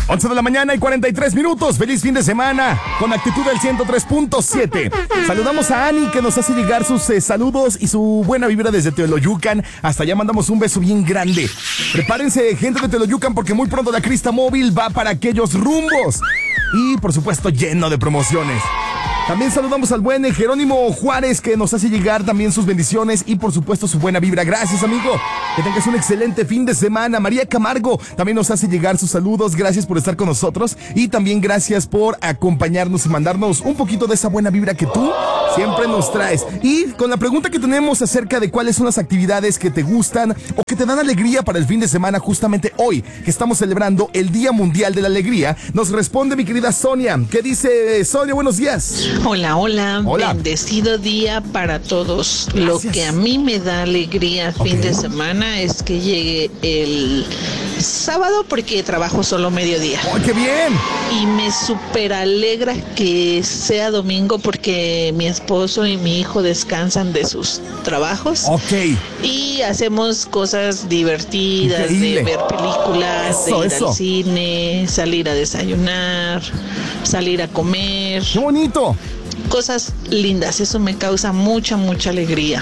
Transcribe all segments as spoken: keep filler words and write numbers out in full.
once de la mañana y cuarenta y tres minutos. Feliz fin de semana con actitud del ciento tres punto siete. Saludamos a Ani, que nos hace llegar sus eh, saludos y su buena vibra desde Teoloyucan. Hasta allá mandamos un beso bien grande. Prepárense, gente de Teoloyucan, porque muy pronto la Crista Móvil va para aquellos rumbos. Y por supuesto lleno de promociones. También saludamos al buen Jerónimo Juárez, que nos hace llegar también sus bendiciones y por supuesto su buena vibra. Gracias, amigo. Que tengas un excelente fin de semana. María Camargo también nos hace llegar sus saludos. Gracias por estar con nosotros y también gracias por acompañarnos y mandarnos un poquito de esa buena vibra que tú siempre nos traes. Y con la pregunta que tenemos acerca de cuáles son las actividades que te gustan o que te dan alegría para el fin de semana, justamente hoy que estamos celebrando el Día Mundial de la Alegría, nos responde mi querida Sonia. ¿Qué dice Sonia? Buenos días. Hola, hola, hola. Bendecido día para todos. Gracias. Lo que a mí me da alegría fin okay. de semana es que llegue el sábado, porque trabajo solo mediodía. ¡Oh, qué bien! Y me súper alegra que sea domingo, porque mi esposo y mi hijo descansan de sus trabajos. Ok. Y hacemos cosas divertidas, Increíble. de ver películas, Eso, de ir eso. al cine, salir a desayunar, salir a comer. ¡Qué bonito! Cosas lindas, eso me causa mucha, mucha alegría.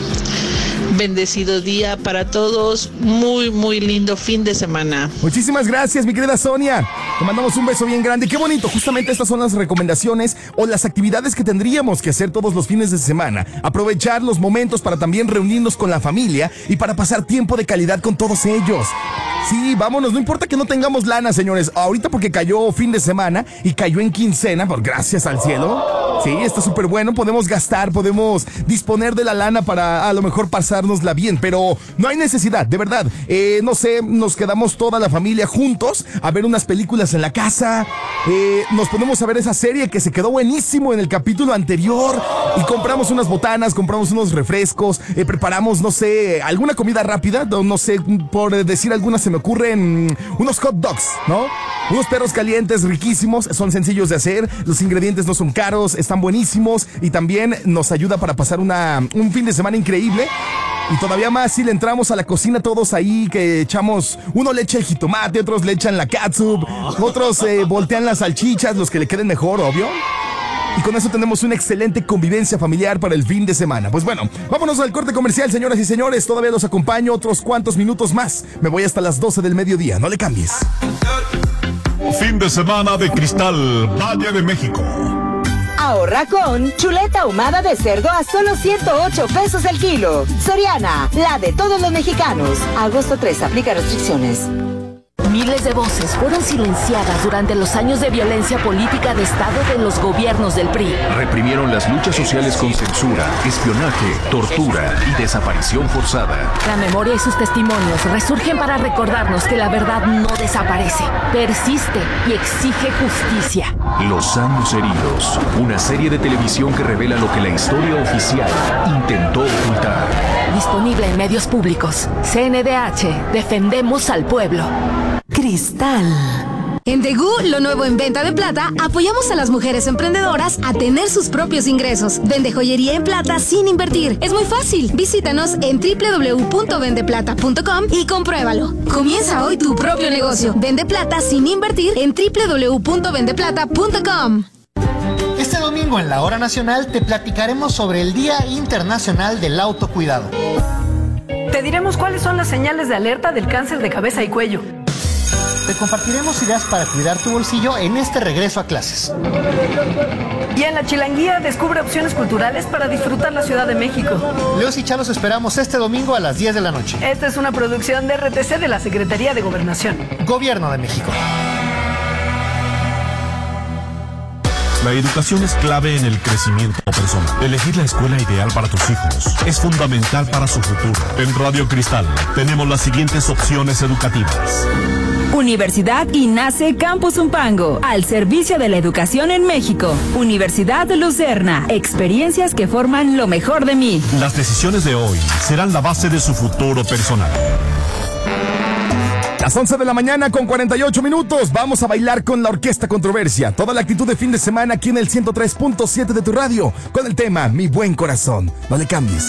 Bendecido día para todos, muy, muy lindo fin de semana. Muchísimas gracias, mi querida Sonia. Te mandamos un beso bien grande. Qué bonito, justamente estas son las recomendaciones o las actividades que tendríamos que hacer todos los fines de semana. Aprovechar los momentos para también reunirnos con la familia y para pasar tiempo de calidad con todos ellos. Sí, vámonos, no importa que no tengamos lana, señores. Ahorita porque cayó fin de semana y cayó en quincena, por gracias al cielo. Sí, está súper bueno, podemos gastar, podemos disponer de la lana para a lo mejor pasárnosla bien, pero no hay necesidad, de verdad. Eh, no sé, nos quedamos toda la familia juntos a ver unas películas en la casa. Eh, nos ponemos a ver esa serie que se quedó buenísimo en el capítulo anterior y compramos unas botanas, compramos unos refrescos, eh, preparamos, no sé, alguna comida rápida, no, no sé, por decir algunas se me ocurren unos hot dogs, ¿no? Unos perros calientes riquísimos, son sencillos de hacer, los ingredientes no son caros, están buenísimos y también nos ayuda para pasar una, un fin de semana increíble. Y todavía más si le entramos a la cocina todos ahí, que echamos, uno le echa el jitomate, otros le echan la catsup, otros eh, voltean las salchichas, los que le queden mejor, obvio. Y con eso tenemos una excelente convivencia familiar para el fin de semana. Pues bueno, vámonos al corte comercial, señoras y señores. Todavía los acompaño otros cuantos minutos más. Me voy hasta las doce del mediodía. No le cambies. Fin de semana de Cristal, Valle de México. Ahorra con chuleta ahumada de cerdo a solo ciento ocho pesos el kilo. Soriana, la de todos los mexicanos. Agosto tres, aplica restricciones. Miles de voces fueron silenciadas durante los años de violencia política de Estado de los gobiernos del P R I. Reprimieron las luchas sociales con censura, espionaje, tortura y desaparición forzada. La memoria y sus testimonios resurgen para recordarnos que la verdad no desaparece, persiste y exige justicia. Los años heridos, una serie de televisión que revela lo que la historia oficial intentó ocultar. Disponible en medios públicos. C N D H, defendemos al pueblo. Cristal. En Degú, lo nuevo en venta de plata, apoyamos a las mujeres emprendedoras a tener sus propios ingresos. Vende joyería en plata sin invertir. Es muy fácil. Visítanos en doble u doble u doble u punto vende plata punto com y compruébalo. Comienza hoy tu propio negocio. Vende plata sin invertir en doble u doble u doble u punto vende plata punto com. Este domingo en la Hora Nacional te platicaremos sobre el Día Internacional del Autocuidado. Te diremos cuáles son las señales de alerta del cáncer de cabeza y cuello. Te compartiremos ideas para cuidar tu bolsillo en este regreso a clases. Y en la Chilanguía descubre opciones culturales para disfrutar la Ciudad de México. Leos y Chalos esperamos este domingo a las diez de la noche. Esta es una producción de R T C de la Secretaría de Gobernación. Gobierno de México. La educación es clave en el crecimiento personal. Elegir la escuela ideal para tus hijos es fundamental para su futuro. En Radio Cristal tenemos las siguientes opciones educativas. Universidad INACE Campus Zumpango, al servicio de la educación en México. Universidad Lucerna, experiencias que forman lo mejor de mí. Las decisiones de hoy serán la base de su futuro personal. Las once de la mañana con cuarenta y ocho minutos. Vamos a bailar con la Orquesta Controversia. Toda la actitud de fin de semana aquí en el ciento tres punto siete de tu radio. Con el tema Mi Buen Corazón. No le cambies.